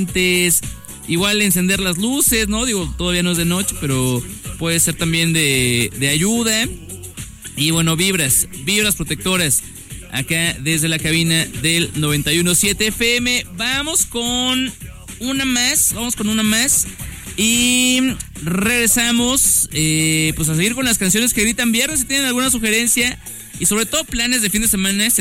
igual encender las luces, ¿no? Digo, todavía no es de noche, pero puede ser también de ayuda. Y bueno, vibras protectoras acá desde la cabina del 91.7 FM. Vamos con una más. Y regresamos pues a seguir con las canciones que gritan viernes. Si tienen alguna sugerencia y sobre todo planes de fin de semana,